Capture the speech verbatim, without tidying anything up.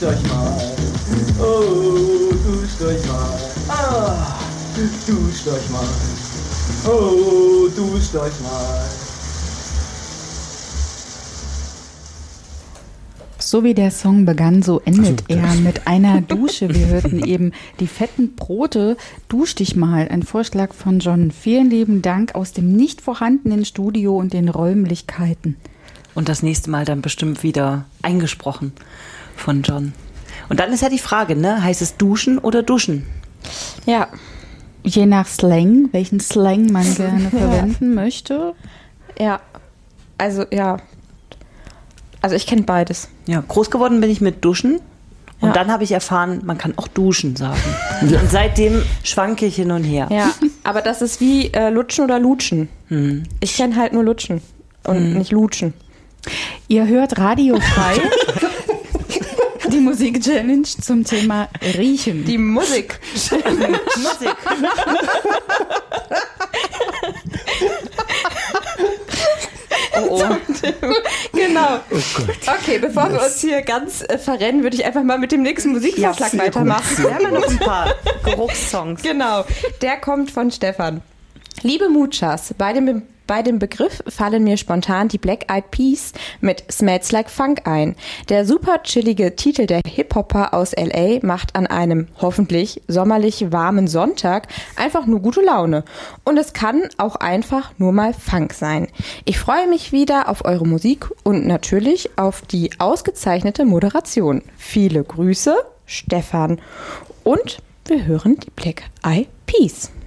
duscht euch mal. Oh, duscht euch mal. Ah, duscht euch mal. Oh, duscht euch mal. So wie der Song begann, so endet also, er mit einer Dusche. Wir hörten eben die fetten Brote. Dusch dich mal. Ein Vorschlag von John. Vielen lieben Dank aus dem nicht vorhandenen Studio und den Räumlichkeiten. Und das nächste Mal dann bestimmt wieder eingesprochen von John. Und dann ist ja die Frage, ne? Heißt es duschen oder duschen? Ja. Je nach Slang, welchen Slang man gerne verwenden möchte. Ja. Also, ja. Also ich kenne beides. Ja, groß geworden bin ich mit Duschen und ja. Dann habe ich erfahren, man kann auch Duschen sagen. Ja. Und seitdem schwanke ich hin und her. Ja, aber das ist wie äh, Lutschen oder Lutschen. Hm. Ich kenne halt nur Lutschen und hm. nicht Lutschen. Ihr hört Radio frei. Die Musik-Challenge zum Thema Riechen. Die Musik. Musik. Oh, oh. Genau. Oh Gott. Okay, bevor yes. wir uns hier ganz äh, verrennen, würde ich einfach mal mit dem nächsten Musikvorschlag ja, weitermachen. Wir haben ja noch ein paar Geruchssongs. Genau, der kommt von Stefan. Liebe Muchas, bei dem, bei dem Begriff fallen mir spontan die Black Eyed Peas mit Smells Like Funk ein. Der super chillige Titel der Hip-Hopper aus L A macht an einem hoffentlich sommerlich warmen Sonntag einfach nur gute Laune. Und es kann auch einfach nur mal Funk sein. Ich freue mich wieder auf eure Musik und natürlich auf die ausgezeichnete Moderation. Viele Grüße, Stefan. Und wir hören die Black Eyed Peas.